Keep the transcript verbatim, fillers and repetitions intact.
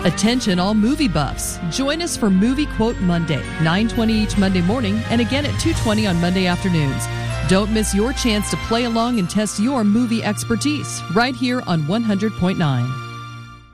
Attention all movie buffs. Join us for Movie Quote Monday, nine twenty each Monday morning and again at two twenty on Monday afternoons. Don't miss your chance to play along and test your movie expertise right here on one hundred point nine.